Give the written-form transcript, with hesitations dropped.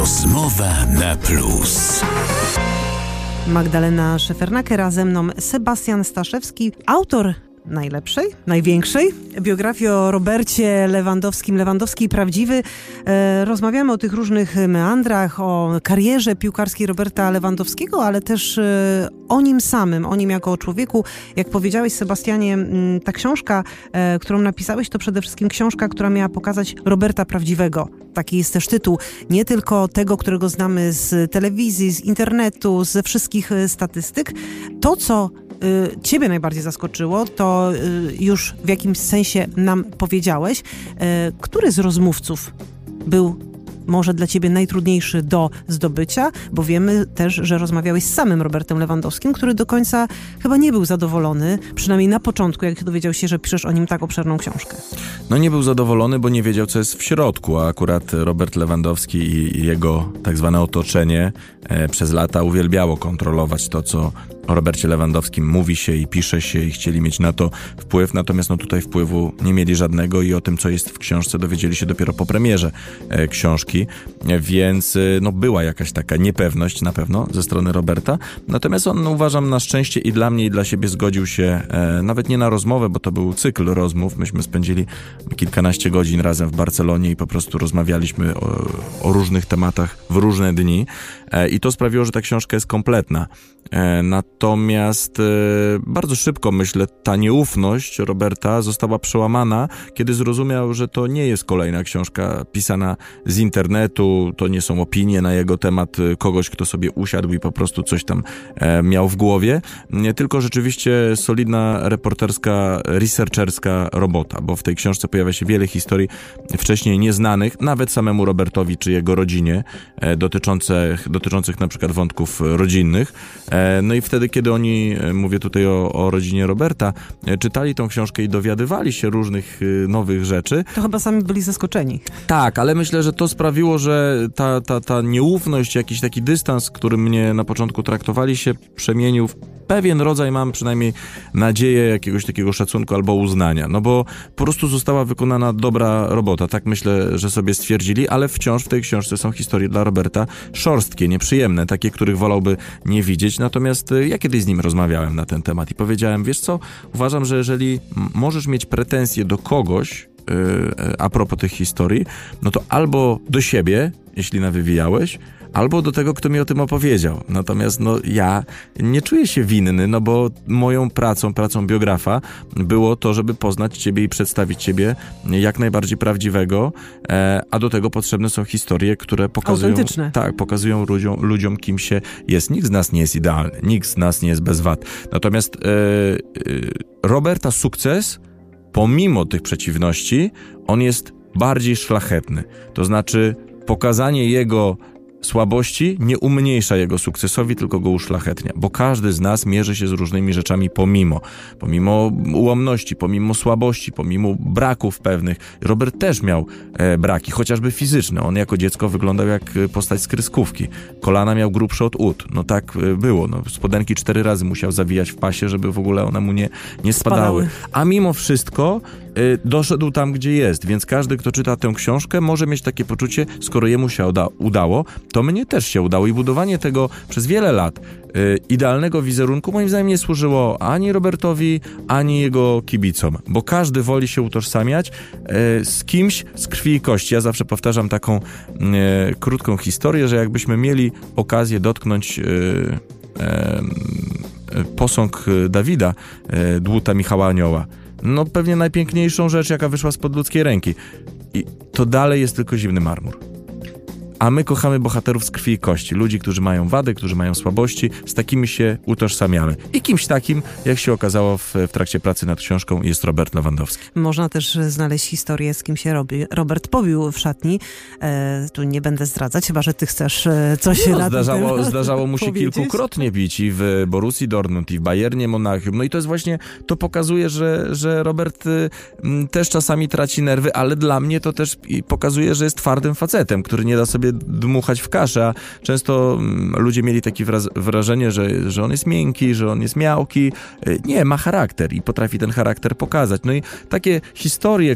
Rozmowa na plus. Magdalena Szefernaker, a ze mną Sebastian Staszewski, autor najlepszej, największej biografii o Robercie Lewandowskim. Lewandowski prawdziwy. Rozmawiamy o tych różnych meandrach, o karierze piłkarskiej Roberta Lewandowskiego, ale też o nim samym, o nim jako o człowieku. Jak powiedziałeś, Sebastianie, ta książka, którą napisałeś, to przede wszystkim książka, która miała pokazać Roberta prawdziwego. Taki jest też tytuł. Nie tylko tego, którego znamy z telewizji, z internetu, ze wszystkich statystyk. To, co Ciebie najbardziej zaskoczyło, to już w jakimś sensie nam powiedziałeś. Który z rozmówców był może dla Ciebie najtrudniejszy do zdobycia? Bo wiemy też, że rozmawiałeś z samym Robertem Lewandowskim, który do końca chyba nie był zadowolony, przynajmniej na początku, jak dowiedział się, że piszesz o nim tak obszerną książkę. No nie był zadowolony, bo nie wiedział, co jest w środku, a akurat Robert Lewandowski i jego tak zwane otoczenie przez lata uwielbiało kontrolować to, co o Robercie Lewandowskim mówi się i pisze się i chcieli mieć na to wpływ, natomiast tutaj wpływu nie mieli żadnego i o tym, co jest w książce, dowiedzieli się dopiero po premierze książki, więc była jakaś taka niepewność na pewno ze strony Roberta, natomiast on, uważam, na szczęście i dla mnie i dla siebie zgodził się nawet nie na rozmowę, bo to był cykl rozmów, myśmy spędzili kilkanaście godzin razem w Barcelonie i po prostu rozmawialiśmy o różnych tematach w różne dni i to sprawiło, że ta książka jest kompletna. Natomiast bardzo szybko, myślę, ta nieufność Roberta została przełamana, kiedy zrozumiał, że to nie jest kolejna książka pisana z internetu, to nie są opinie na jego temat kogoś, kto sobie usiadł i po prostu coś tam miał w głowie, tylko rzeczywiście solidna reporterska, researcherska robota, bo w tej książce pojawia się wiele historii wcześniej nieznanych, nawet samemu Robertowi czy jego rodzinie, dotyczących na przykład wątków rodzinnych. No i wtedy, kiedy oni, mówię tutaj o rodzinie Roberta, czytali tą książkę i dowiadywali się różnych nowych rzeczy. To chyba sami byli zaskoczeni. Tak, ale myślę, że to sprawiło, że ta nieufność, jakiś taki dystans, który mnie na początku traktowali, się przemienił w pewien rodzaj, mam przynajmniej nadzieję, jakiegoś takiego szacunku albo uznania. No bo po prostu została wykonana dobra robota. Tak myślę, że sobie stwierdzili, ale wciąż w tej książce są historie dla Roberta szorstkie, nieprzyjemne, takie, których wolałby nie widzieć. Natomiast ja kiedyś z nim rozmawiałem na ten temat i powiedziałem, wiesz co, uważam, że jeżeli możesz mieć pretensje do kogoś a propos tych historii, no to albo do siebie, jeśli nawywijałeś, albo do tego, kto mi o tym opowiedział. Natomiast ja nie czuję się winny, bo moją pracą biografa było to, żeby poznać Ciebie i przedstawić Ciebie jak najbardziej prawdziwego, a do tego potrzebne są historie, które pokazują, autentyczne. Tak, pokazują ludziom, kim się jest. Nikt z nas nie jest idealny, nikt z nas nie jest bez wad. Natomiast Roberta sukces, pomimo tych przeciwności, on jest bardziej szlachetny. To znaczy pokazanie jego słabości nie umniejsza jego sukcesowi, tylko go uszlachetnia, bo każdy z nas mierzy się z różnymi rzeczami pomimo ułomności, pomimo słabości, pomimo braków pewnych. Robert też miał braki, chociażby fizyczne. On jako dziecko wyglądał jak postać z kreskówki. Kolana miał grubsze od ud. Tak było. Spodenki 4 razy musiał zawijać w pasie, żeby w ogóle one mu nie spadały. A mimo wszystko doszedł tam, gdzie jest, więc każdy, kto czyta tę książkę, może mieć takie poczucie, skoro jemu się udało, to mnie też się udało i budowanie tego przez wiele lat idealnego wizerunku moim zdaniem nie służyło ani Robertowi, ani jego kibicom, bo każdy woli się utożsamiać z kimś z krwi i kości. Ja zawsze powtarzam taką krótką historię, że jakbyśmy mieli okazję dotknąć posąg Dawida, dłuta Michała Anioła, pewnie najpiękniejszą rzecz, jaka wyszła spod ludzkiej ręki. I to dalej jest tylko zimny marmur. A my kochamy bohaterów z krwi i kości. Ludzi, którzy mają wady, którzy mają słabości. Z takimi się utożsamiamy. I kimś takim, jak się okazało w trakcie pracy nad książką, jest Robert Lewandowski. Można też znaleźć historię, z kim się Robert pobił w szatni. Tu nie będę zdradzać, chyba że ty chcesz coś zdarzało mu się powiedzieć? Kilkukrotnie bić i w Borussii Dortmund, i w Bayernie Monachium. I to jest właśnie, to pokazuje, że Robert też czasami traci nerwy, ale dla mnie to też pokazuje, że jest twardym facetem, który nie da sobie dmuchać w kaszę, a często ludzie mieli takie wrażenie, że on jest miękki, że on jest miałki. Nie, ma charakter i potrafi ten charakter pokazać. I takie historie,